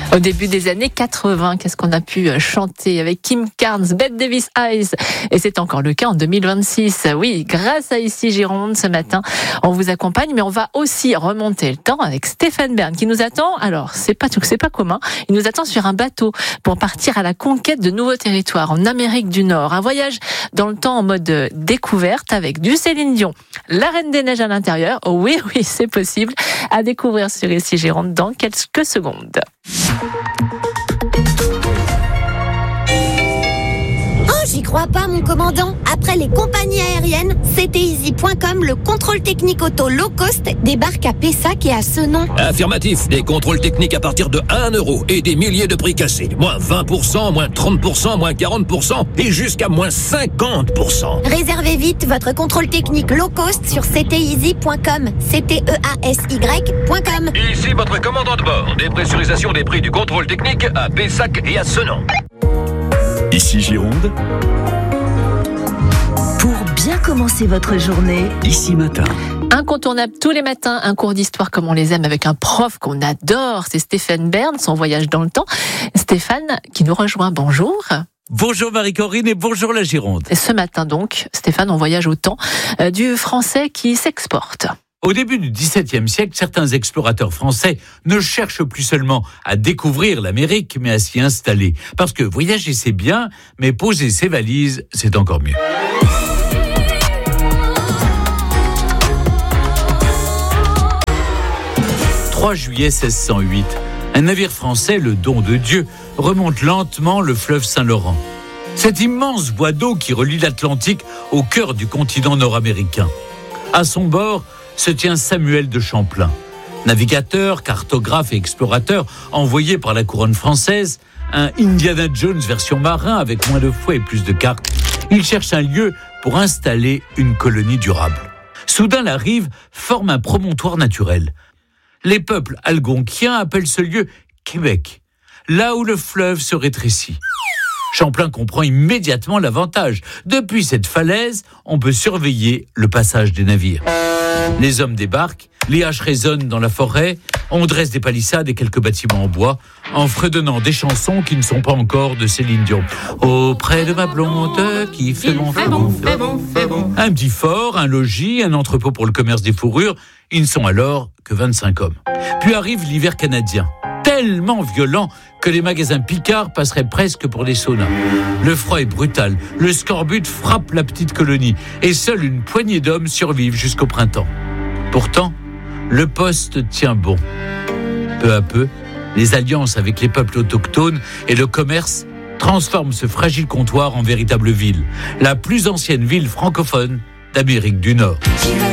Au début des années 80, qu'est-ce qu'on a pu chanter avec Kim Carnes, Bette Davis Eyes, et c'est encore le cas en 2026. Oui, grâce à Ici Gironde, ce matin, on vous accompagne, mais on va aussi remonter le temps avec Stéphane Bern qui nous attend. Alors, c'est pas commun. Il nous attend sur un bateau pour partir à la conquête de nouveaux territoires en Amérique du Nord. Un voyage dans le temps en mode découverte avec du Céline Dion, la Reine des Neiges à l'intérieur. Oh oui, c'est possible. À découvrir sur Ici Gironde dans quelques secondes. J'y crois pas, mon commandant. Après les compagnies aériennes, CTeasy.com, le contrôle technique auto low cost, débarque à Pessac et à Senon. Affirmatif, des contrôles techniques à partir de 1 euro et des milliers de prix cassés. Moins 20%, moins 30%, moins 40% et jusqu'à moins 50%. Réservez vite votre contrôle technique low cost sur CTeasy.com. CTEASY.com. Ici votre commandant de bord. Dépressurisation des prix du contrôle technique à Pessac et à Senon. Ici Gironde. Pour bien commencer votre journée, Ici Matin. Incontournable tous les matins, un cours d'histoire comme on les aime avec un prof qu'on adore. C'est Stéphane Bern, son voyage dans le temps. Stéphane qui nous rejoint, bonjour. Bonjour Marie-Corinne et bonjour la Gironde. Et ce matin donc, Stéphane, on voyage au temps du français qui s'exporte. Au début du XVIIe siècle, certains explorateurs français ne cherchent plus seulement à découvrir l'Amérique, mais à s'y installer. Parce que voyager, c'est bien, mais poser ses valises, c'est encore mieux. « 3 juillet 1608, un navire français, le Don de Dieu, remonte lentement le fleuve Saint-Laurent. Cet immense voie d'eau qui relie l'Atlantique au cœur du continent nord-américain. À son bord se tient Samuel de Champlain, navigateur, cartographe et explorateur envoyé par la couronne française, un Indiana Jones version marin avec moins de fouets et plus de cartes. Il cherche un lieu pour installer une colonie durable. Soudain, la rive forme un promontoire naturel. Les peuples algonquiens appellent ce lieu Québec, là où le fleuve se rétrécit. Champlain comprend immédiatement l'avantage. Depuis cette falaise, on peut surveiller le passage des navires. Les hommes débarquent, les haches résonnent dans la forêt, on dresse des palissades et quelques bâtiments en bois, en fredonnant des chansons qui ne sont pas encore de Céline Dion. Auprès de ma blonde qui fait bon. Un petit fort, un logis, un entrepôt pour le commerce des fourrures, ils ne sont alors que 25 hommes. Puis arrive l'hiver canadien, tellement violent que les magasins Picard passeraient presque pour des saunas. Le froid est brutal, le scorbut frappe la petite colonie et seule une poignée d'hommes survivent jusqu'au printemps. Pourtant, le poste tient bon. Peu à peu, les alliances avec les peuples autochtones et le commerce transforment ce fragile comptoir en véritable ville, la plus ancienne ville francophone d'Amérique du Nord.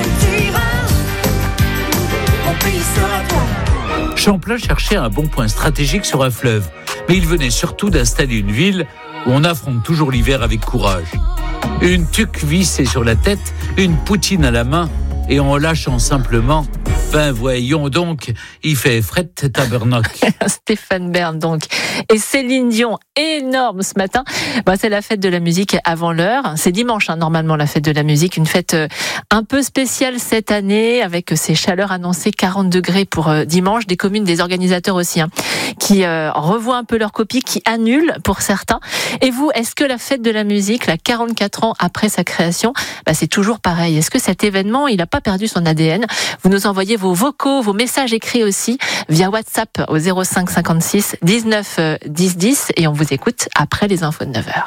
Champlain cherchait un bon point stratégique sur un fleuve, mais il venait surtout d'installer une ville où on affronte toujours l'hiver avec courage. Une tuque vissée sur la tête, une poutine à la main, et en lâchant simplement, ben voyons donc, il fait fret tabernacle. Stéphane Bern donc. Et Céline Dion, énorme ce matin. C'est la fête de la musique avant l'heure. C'est dimanche, normalement, la fête de la musique. Une fête un peu spéciale cette année, avec ces chaleurs annoncées 40 degrés pour dimanche. Des communes, des organisateurs aussi, qui revoient un peu leur copie, qui annulent pour certains. Et vous, est-ce que la fête de la musique, là, 44 ans après sa création, c'est toujours pareil? Est-ce que cet événement, il n'a pas perdu son ADN? Vous nous envoyez vos vocaux, vos messages écrits aussi, via WhatsApp au 05 56 19 10 10 et on vous écoute après les infos de 9h.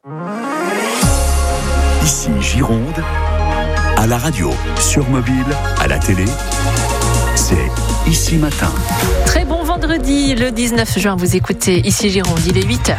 Ici Gironde, à la radio, sur mobile, à la télé, c'est Ici Matin. Très bon vendredi, le 19 juin, vous écoutez Ici Gironde, il est 8h.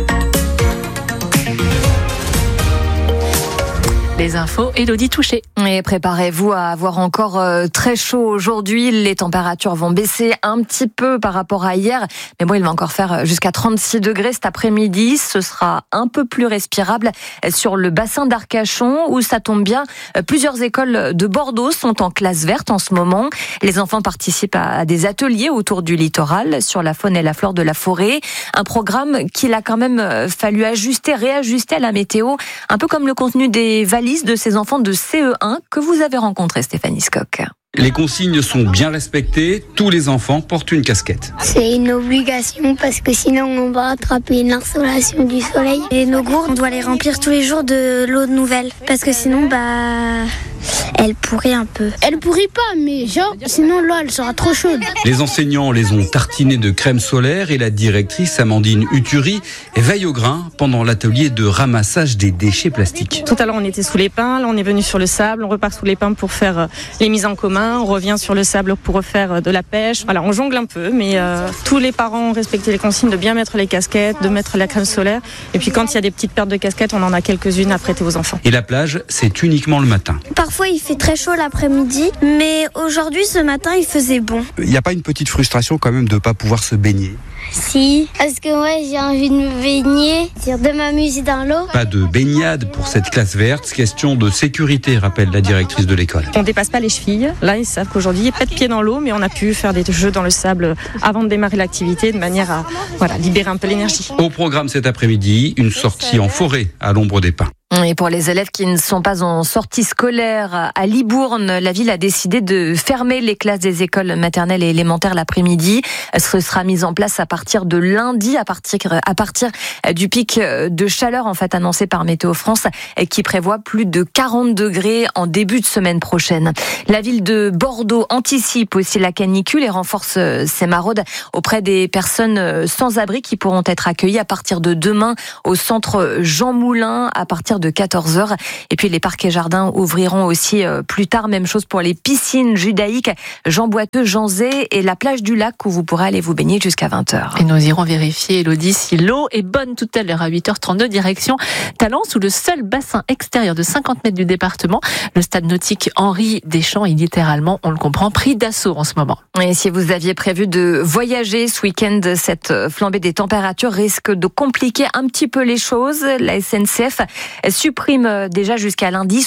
Les infos, Élodie Touché. Et préparez-vous à avoir encore très chaud aujourd'hui. Les températures vont baisser un petit peu par rapport à hier. Mais bon, il va encore faire jusqu'à 36 degrés cet après-midi. Ce sera un peu plus respirable sur le bassin d'Arcachon où ça tombe bien. Plusieurs écoles de Bordeaux sont en classe verte en ce moment. Les enfants participent à des ateliers autour du littoral sur la faune et la flore de la forêt. Un programme qu'il a quand même fallu réajuster à la météo. Un peu comme le contenu des valises de ces enfants de CE1 que vous avez rencontrés, Stéphanie Skock. Les consignes sont bien respectées, tous les enfants portent une casquette. C'est une obligation parce que sinon on va attraper une insolation du soleil. Et nos gourdes, on doit les remplir tous les jours de l'eau nouvelle parce que sinon elle pourrit un peu. Elle pourrit pas, mais genre, sinon l'eau elle sera trop chaude. Les enseignants les ont tartinés de crème solaire et la directrice Amandine Uturi veille au grain pendant l'atelier de ramassage des déchets plastiques. Tout à l'heure on était sous les pins, là on est venu sur le sable, on repart sous les pins pour faire les mises en commun, on revient sur le sable pour refaire de la pêche. Voilà, on jongle un peu, mais tous les parents ont respecté les consignes de bien mettre les casquettes, de mettre la crème solaire. Et puis quand il y a des petites pertes de casquettes, on en a quelques-unes à prêter aux enfants. Et la plage, c'est uniquement le matin. Parfois il fait très chaud l'après-midi, mais aujourd'hui ce matin il faisait bon. Il n'y a pas une petite frustration quand même de ne pas pouvoir se baigner? Si, parce que moi j'ai envie de me baigner, de m'amuser dans l'eau. Pas de baignade pour cette classe verte, question de sécurité, rappelle la directrice de l'école. On ne dépasse pas les chevilles. Là, ils savent qu'aujourd'hui, il n'y a pas de pied dans l'eau, mais on a pu faire des jeux dans le sable avant de démarrer l'activité, de manière à libérer un peu l'énergie. Au programme cet après-midi, une sortie en forêt à l'ombre des pins. Et pour les élèves qui ne sont pas en sortie scolaire, à Libourne, la ville a décidé de fermer les classes des écoles maternelles et élémentaires l'après-midi. Ce sera mis en place à partir de lundi, à partir du pic de chaleur annoncé par Météo France, qui prévoit plus de 40 degrés en début de semaine prochaine. La ville de Bordeaux anticipe aussi la canicule et renforce ses maraudes auprès des personnes sans abri qui pourront être accueillies à partir de demain au centre Jean Moulin à partir de 14h. Et puis les parcs et jardins ouvriront aussi plus tard. Même chose pour les piscines judaïques Jean Boiteux, Jean Zay et la plage du lac où vous pourrez aller vous baigner jusqu'à 20h. Et nous irons vérifier, Elodie, si l'eau est bonne tout à l'heure à 8h32, direction Talence, où le seul bassin extérieur de 50 mètres du département, le stade nautique Henri Deschamps, est littéralement, on le comprend, pris d'assaut en ce moment. Et si vous aviez prévu de voyager ce week-end, cette flambée des températures risque de compliquer un petit peu les choses. La SNCF supprime déjà jusqu'à lundi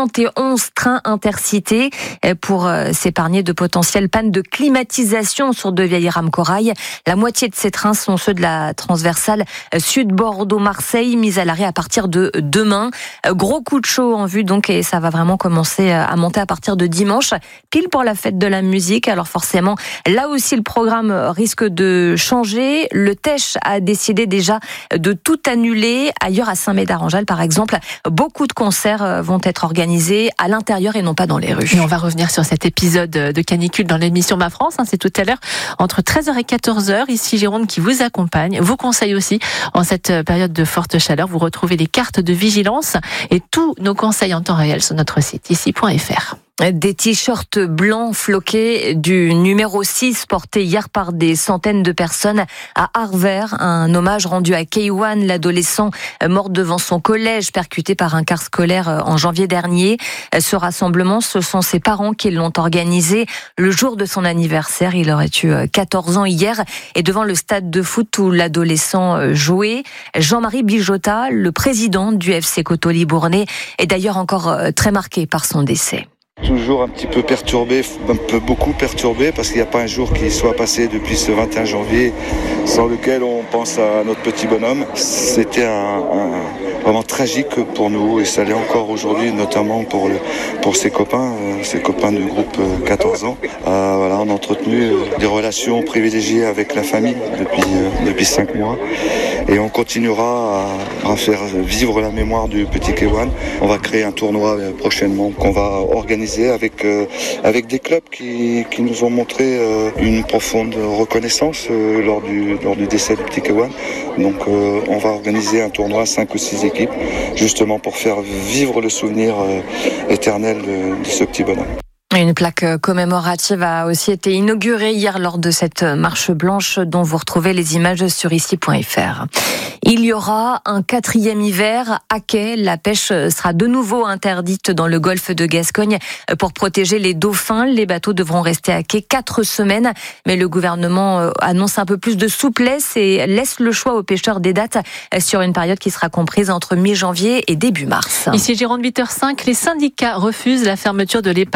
71 trains intercités pour s'épargner de potentielles pannes de climatisation sur de vieilles rames corail. La moitié de ces trains sont ceux de la transversale Sud-Bordeaux-Marseille, mise à l'arrêt à partir de demain. Gros coup de chaud en vue donc, et ça va vraiment commencer à monter à partir de dimanche, pile pour la fête de la musique. Alors forcément, là aussi le programme risque de changer. Le Teche a décidé déjà de tout annuler. Ailleurs, à Saint-Médard-en-Jalles par exemple, beaucoup de concerts vont être organisés à l'intérieur et non pas dans les rues. Et on va revenir sur cet épisode de canicule dans l'émission Ma France. C'est tout à l'heure entre 13h et 14h. Ici Jérôme qui vous accompagne, vous conseille aussi en cette période de forte chaleur. Vous retrouvez les cartes de vigilance et tous nos conseils en temps réel sur notre site ici.fr. Des t-shirts blancs floqués du numéro 6 portés hier par des centaines de personnes à Arvers. Un hommage rendu à Keywan, l'adolescent mort devant son collège, percuté par un car scolaire en janvier dernier. Ce rassemblement, ce sont ses parents qui l'ont organisé le jour de son anniversaire. Il aurait eu 14 ans hier et devant le stade de foot où l'adolescent jouait. Jean-Marie Bijota, le président du FC Coteau Libournais, est d'ailleurs encore très marqué par son décès. Toujours un petit peu perturbé, beaucoup perturbé, parce qu'il n'y a pas un jour qui soit passé depuis ce 21 janvier sans lequel on pense à notre petit bonhomme. C'était vraiment tragique pour nous et ça l'est encore aujourd'hui, notamment pour ses copains du groupe 14 ans. On a entretenu des relations privilégiées avec la famille depuis 5 mois et on continuera à faire vivre la mémoire du petit Kewan. On va créer un tournoi prochainement qu'on va organiser avec des clubs qui nous ont montré une profonde reconnaissance lors du décès du petit Kewan. Donc on va organiser un tournoi à 5 ou 6 équipes justement pour faire vivre le souvenir éternel de ce petit bonhomme. Une plaque commémorative a aussi été inaugurée hier lors de cette marche blanche dont vous retrouvez les images sur ici.fr. Il y aura un 4e hiver à quai. La pêche sera de nouveau interdite dans le golfe de Gascogne pour protéger les dauphins. Les bateaux devront rester à quai 4 semaines. Mais le gouvernement annonce un peu plus de souplesse et laisse le choix aux pêcheurs des dates sur une période qui sera comprise entre mi-janvier et début mars. Ici Jérôme 8h05, les syndicats refusent la fermeture de l'EHPAD des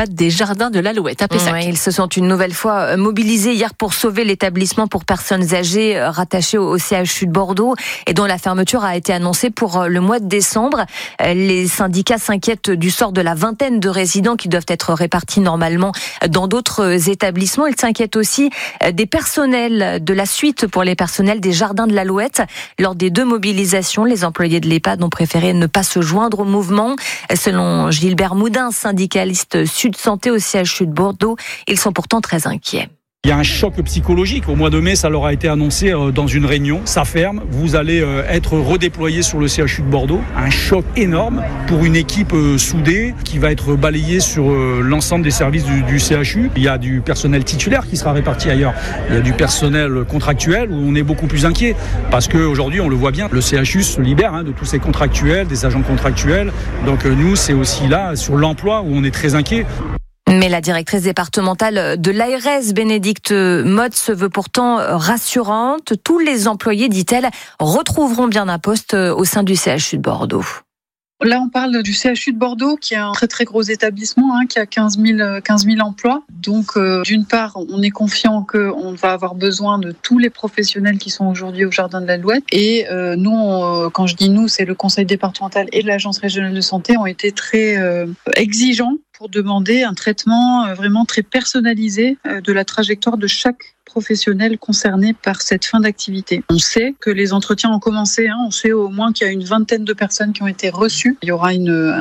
jardins de l'Alouette à Pessac. Ouais, ils se sont une nouvelle fois mobilisés hier pour sauver l'établissement pour personnes âgées rattaché au CHU de Bordeaux et dont la fermeture a été annoncée pour le mois de décembre. Les syndicats s'inquiètent du sort de la vingtaine de résidents qui doivent être répartis normalement dans d'autres établissements. Ils s'inquiètent aussi des personnels, de la suite pour les personnels des jardins de l'Alouette. Lors des 2 mobilisations, les employés de l'EHPAD ont préféré ne pas se joindre au mouvement. Selon Gilbert Moudin, syndicaliste Sud Santé au CHU de Bordeaux, ils sont pourtant très inquiets. Il y a un choc psychologique. Au mois de mai, ça leur a été annoncé dans une réunion. Ça ferme. Vous allez être redéployés sur le CHU de Bordeaux. Un choc énorme pour une équipe soudée qui va être balayée sur l'ensemble des services du CHU. Il y a du personnel titulaire qui sera réparti ailleurs. Il y a du personnel contractuel où on est beaucoup plus inquiet. Parce qu'aujourd'hui, on le voit bien, le CHU se libère de tous ces contractuels, des agents contractuels. Donc nous, c'est aussi là, sur l'emploi, où on est très inquiet. Mais la directrice départementale de l'ARS, Bénédicte Motte, se veut pourtant rassurante. Tous les employés, dit-elle, retrouveront bien un poste au sein du CHU de Bordeaux. Là, on parle du CHU de Bordeaux, qui est un très très gros établissement, qui a 15 000 emplois. Donc, d'une part, on est confiant qu'on va avoir besoin de tous les professionnels qui sont aujourd'hui au Jardin de l'Alouette. Et nous, quand je dis nous, c'est le conseil départemental et l'agence régionale de santé ont été très exigeants pour demander un traitement vraiment très personnalisé de la trajectoire de chaque professionnels concernés par cette fin d'activité. On sait que les entretiens ont commencé, on sait au moins qu'il y a une vingtaine de personnes qui ont été reçues. Il y aura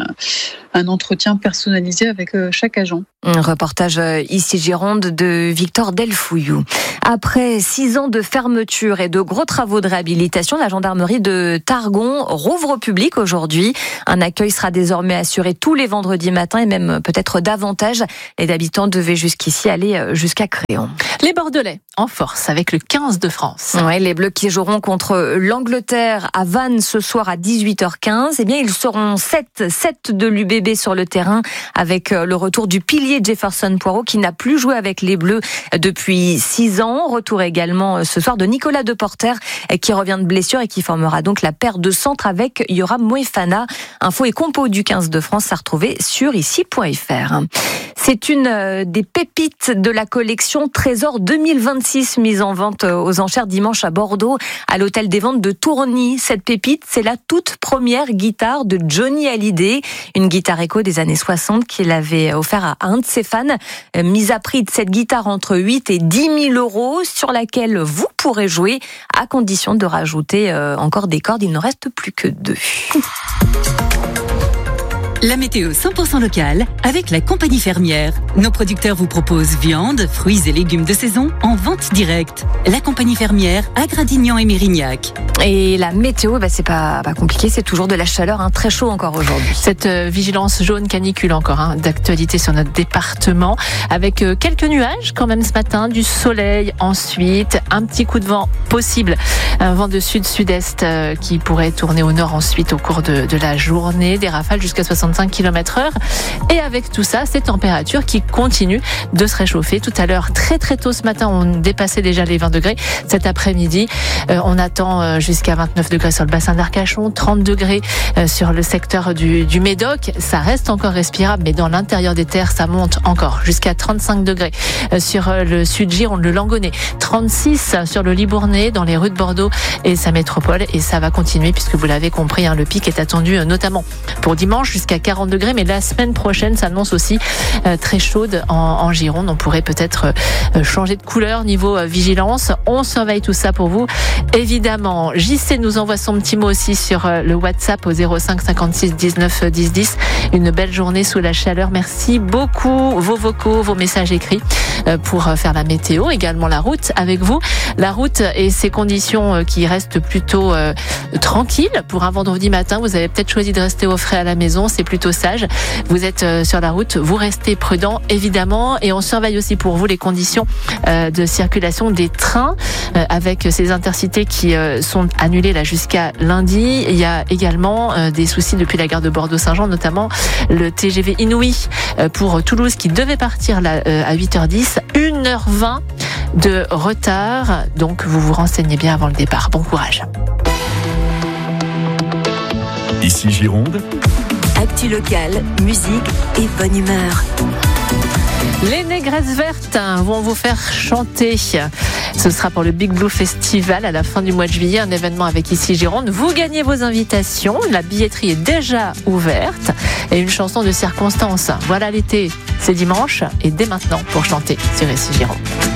un entretien personnalisé avec chaque agent. Un reportage ici Gironde de Victor Delfouillou. Après 6 ans de fermeture et de gros travaux de réhabilitation, la gendarmerie de Targon rouvre au public aujourd'hui. Un accueil sera désormais assuré tous les vendredis matins et même peut-être davantage. Les habitants devaient jusqu'ici aller jusqu'à Créon. Les Bordelais en force avec le 15 de France. Ouais, les Bleus qui joueront contre l'Angleterre à Vannes ce soir à 18h15. Eh bien, ils seront 7 de l'UBB sur le terrain avec le retour du pilier Jefferson Poirot qui n'a plus joué avec les Bleus depuis 6 ans. Retour également ce soir de Nicolas Deporter qui revient de blessure et qui formera donc la paire de centre avec Yoram Moefana. Info et compo du 15 de France à retrouver sur ici.fr. C'est une des pépites de la collection Trésor 2026 mise en vente aux enchères dimanche à Bordeaux à l'hôtel des ventes de Tourny. Cette pépite, c'est la toute première guitare de Johnny Hallyday, une guitare écho des années 60 qu'il avait offert à un de ses fans. Mise à prix de cette guitare entre 8 et 10 000 euros sur laquelle vous pourrez jouer à condition de rajouter encore des cordes. Il n'en reste plus que 2. La météo 100% locale avec la compagnie fermière. Nos producteurs vous proposent viande, fruits et légumes de saison en vente directe. La compagnie fermière à Gradignan et Mérignac. Et la météo, c'est pas compliqué, c'est toujours de la chaleur, très chaud encore aujourd'hui. Cette vigilance jaune canicule encore d'actualité sur notre département avec quelques nuages quand même ce matin, du soleil ensuite, un petit coup de vent possible, un vent de sud-sud-est qui pourrait tourner au nord ensuite au cours de la journée, des rafales jusqu'à 65 km/h et avec tout ça, ces températures qui continuent de se réchauffer. Tout à l'heure, très très tôt ce matin, on dépassait déjà les 20 degrés. Cet après-midi, on attend jusqu'à 29 degrés sur le bassin d'Arcachon, 30 degrés sur le secteur du Médoc. Ça reste encore respirable, mais dans l'intérieur des terres, ça monte encore jusqu'à 35 degrés sur le sud Gironde, le Langonnet, 36 sur le Libournais, dans les rues de Bordeaux et sa métropole. Et ça va continuer puisque vous l'avez compris, le pic est attendu notamment pour dimanche jusqu'à 40 degrés, mais la semaine prochaine s'annonce aussi très chaude en Gironde. On pourrait peut-être changer de couleur niveau vigilance. On surveille tout ça pour vous. Évidemment, JC nous envoie son petit mot aussi sur le WhatsApp au 05 56 19 10 10. Une belle journée sous la chaleur. Merci beaucoup. Vos vocaux, vos messages écrits pour faire la météo. Également la route avec vous. La route et ses conditions qui restent plutôt tranquilles pour un vendredi matin. Vous avez peut-être choisi de rester au frais à la maison. C'est plutôt sage. Vous êtes sur la route. Vous restez prudent, évidemment. Et on surveille aussi pour vous les conditions de circulation des trains avec ces intercités qui sont annulés là jusqu'à lundi. Il y a également des soucis depuis la gare de Bordeaux-Saint-Jean, notamment le TGV Inouï pour Toulouse qui devait partir là à 8h10, 1h20 de retard. Donc vous vous renseignez bien avant le départ. Bon courage. Ici Gironde. Actu locale, musique et bonne humeur. Les Négresses Vertes vont vous faire chanter. Ce sera pour le Big Blue Festival à la fin du mois de juillet, un événement avec Ici Gironde. Vous gagnez vos invitations, la billetterie est déjà ouverte et une chanson de circonstance. Voilà l'été, c'est dimanche et dès maintenant pour chanter sur Ici Gironde.